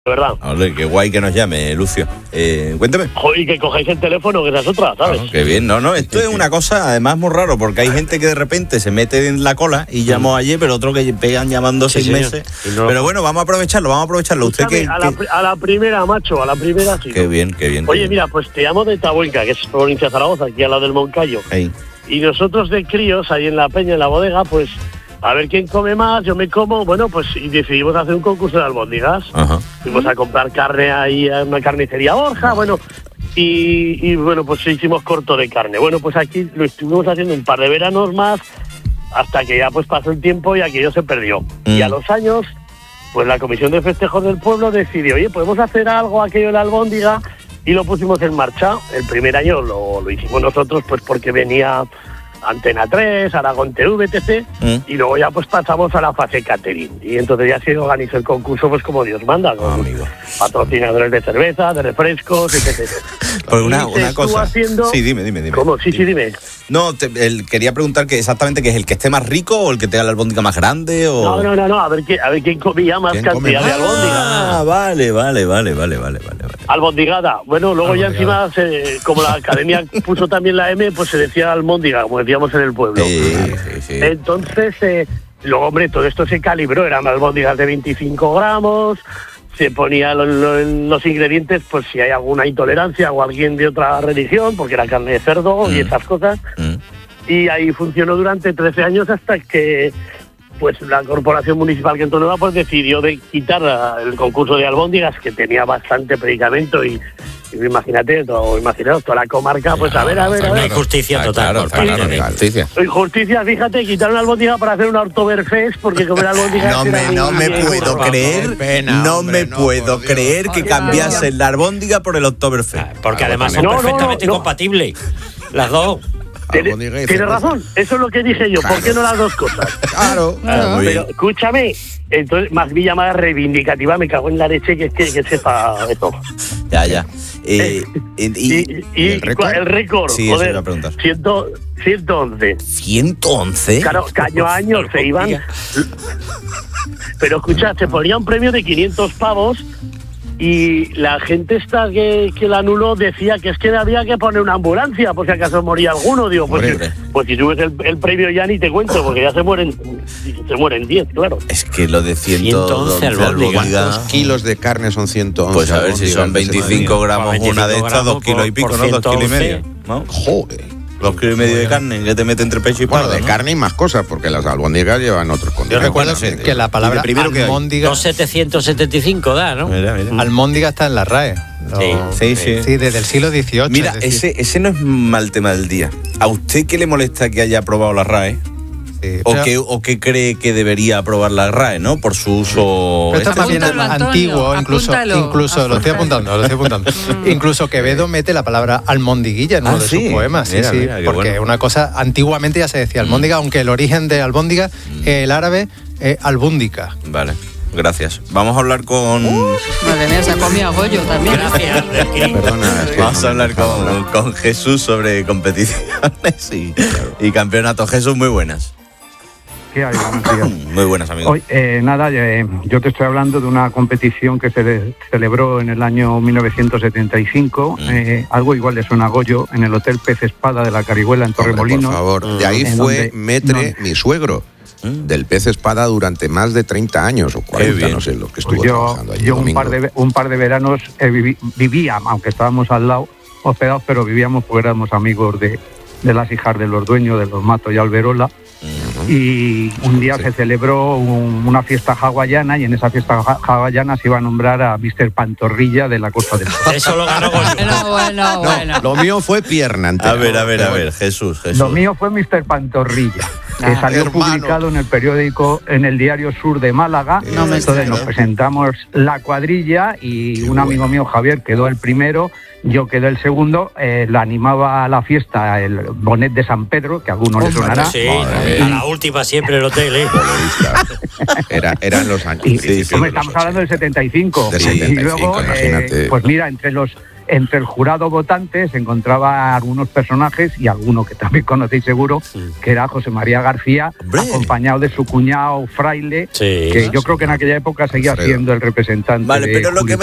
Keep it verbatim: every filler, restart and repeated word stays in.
De verdad. Ole, qué guay que nos llame, Lucio. Eh, cuéntame. Joder, que cojáis el teléfono, que esa es otra, ¿sabes? Oh, qué bien. No, no, esto es una cosa además muy raro, porque hay gente que de repente se mete en la cola y llamó ayer, pero otro que pegan llamando sí, seis señor. meses. No. Pero bueno, vamos a aprovecharlo, vamos a aprovecharlo. Usted que, a, la, que... a la primera, macho, a la primera sí. Qué bien, qué bien. Oye, qué bien. mira, pues te llamo de Tabuenca, que es provincia de Zaragoza, aquí al lado del Moncayo. Hey. Y nosotros de críos, ahí en la peña, en la bodega, pues... A ver quién come más, yo me como, bueno, pues y decidimos hacer un concurso de albóndigas. Ajá. Fuimos a comprar carne ahí a una carnicería Borja, bueno, y, y bueno, pues hicimos corto de carne. Bueno, pues aquí lo estuvimos haciendo un par de veranos más, hasta que ya pues pasó el tiempo y aquello se perdió. Mm. Y a los años, pues la Comisión de Festejos del Pueblo decidió, oye, podemos hacer algo, aquello de la albóndiga, y lo pusimos en marcha. El primer año lo, lo hicimos nosotros, pues porque venía... Antena tres, Aragón T V, etcétera. Mm. Y luego ya pues pasamos a la fase catering. Y entonces ya se organizó el concurso pues como Dios manda, con oh, patrocinadores de cerveza, de refrescos, etcétera. Pues una, una cosa. Haciendo... Sí, dime, dime, dime. ¿Cómo? Sí, sí, dime. No, te, el, quería preguntar que exactamente que es el que esté más rico o el que tenga la albóndiga más grande o... No, no, no, no, a ver, qué, a ver quién comía más cantidad come? de albóndiga. Ah, vale, vale, vale, vale, vale, vale. Albondigada. Bueno, luego Albondigada. Ya encima, se, como la academia puso también la M, pues se decía albóndiga, como decíamos en el pueblo. Sí, sí, sí. Entonces, eh, luego, hombre, todo esto se calibró, eran albóndigas de veinticinco gramos, se ponía lo, lo, los ingredientes, pues si hay alguna intolerancia o alguien de otra religión, porque era carne de cerdo mm. y esas cosas. Mm. Y ahí funcionó durante trece años hasta que... pues la corporación municipal que entró nueva pues decidió de quitar el concurso de albóndigas, que tenía bastante predicamento y, y imagínate, todo, imaginaos toda la comarca, pues a ver, a ver, a ver. Injusticia total. Claro, claro, claro, injusticia. Injusticia, fíjate, quitaron albóndiga para hacer una Oktoberfest, porque comer albóndigas... No me, no me puedo creer, pena, no hombre, me no, puedo creer que cambiasen la albóndiga por el Oktoberfest. Porque además son no, perfectamente no, no, compatibles, las dos. Tienes tiene razón, eso es lo que dije yo, claro. ¿Por qué no las dos cosas? Claro, claro. Pero escúchame, entonces más mi llamada reivindicativa, me cago en la leche que, que, que sepa esto. Ya, ya. Eh, y, y, y, ¿Y el récord? El récord, sí, joder, eso iba a preguntar. ciento once. ¿ciento once? Claro, año a año se iban... Pero escucha, se ponía un premio de quinientos pavos... Y la gente esta que, que la anuló decía que es que había que poner una ambulancia por si acaso moría alguno. Digo, pues, si, pues si subes el, el premio ya ni te cuento, porque ya se mueren se mueren diez, claro. Es que lo de ciento once albóndigas. ¿Cuántos kilos de carne son ciento once? Pues a ver si son veinticinco gramos una de estas, dos kilos y pico, ¿no? Dos kilos y medio, ¿no? Joder. Dos kilos y medio de carne que te mete entre pecho y bueno, parda, de ¿no? carne y más cosas, porque las albóndigas llevan otros condimentos. Yo recuerdo que, que la palabra almóndiga... dos mil setecientos setenta y cinco da, ¿no? Mira, mira. Almóndiga está en la R A E. No, sí, sí, sí. Sí, desde el siglo dieciocho. Mira, ese, ese no es mal tema del día. ¿A usted qué le molesta que haya aprobado la R A E? Sí, o, pero, qué, ¿O qué cree que debería aprobar la R A E, ¿no? Por su uso... Pero esto es más bien antiguo, incluso, incluso lo estoy apuntando, lo estoy apuntando. Incluso Quevedo mete la palabra almondiguilla en uno ah, de sí. sus poemas. Sí, mira, sí, mira, porque bueno. Una cosa, antiguamente ya se decía albóndiga, mm. aunque el origen de albóndiga, mm. el árabe, eh, albúndica. Vale. Gracias. Vamos a hablar con... Uh, madre mía, se ha comido a Goyo también. Gracias. Perdona, es que vamos a hablar con, con Jesús sobre competiciones y, y campeonatos. Jesús, muy buenas. ¿Qué hay? Buenos días. Muy buenas, amigos. Hoy, eh, nada, eh, yo te estoy hablando de una competición que se de, celebró en el año mil novecientos setenta y cinco, mm. eh, algo igual de suena a Goyo, en el Hotel Pez Espada de la Carihuela en Torremolinos. Por favor, de ahí fue donde, Metre, no, mi suegro, mm. del Pez Espada durante más de treinta años o cuarenta, no sé, los que estuvo pues yo, trabajando allí. Yo un par, de, un par de veranos eh, viví, vivía, aunque estábamos al lado, hospedados, pero vivíamos porque éramos amigos de, de las hijas de los dueños, de los Matos y Alberola. Y un día sí. se celebró un, una fiesta hawaiana y en esa fiesta hawaiana se iba a nombrar a mister Pantorrilla de la Costa del Sol. Eso lo ganó Goyo. Bueno, bueno, no, bueno. Lo mío fue pierna entera. A ver, a ver, a ver, Jesús, Jesús. Lo mío fue mister Pantorrilla, que ah, salió hermano. publicado en el periódico, en el Diario Sur de Málaga. No me Entonces nos presentamos la cuadrilla y Qué un amigo bueno. mío, Javier, quedó el primero. Yo quedé el segundo, eh, la animaba a la fiesta el Bonet de San Pedro, que a algunos les sonará. Sí, a la última siempre el hotel, ¿eh? Era, eran los años. Y, sí, sí, estamos hablando del setenta y cinco. Del setenta y cinco, y luego, eh, pues mira, entre los entre el jurado votante se encontraba algunos personajes y alguno que también conocéis seguro, sí. que era José María García, ¡hombre! Acompañado de su cuñado Fraile, sí. que yo creo que en aquella época seguía Alfredo. Siendo el representante. Vale, de pero lo que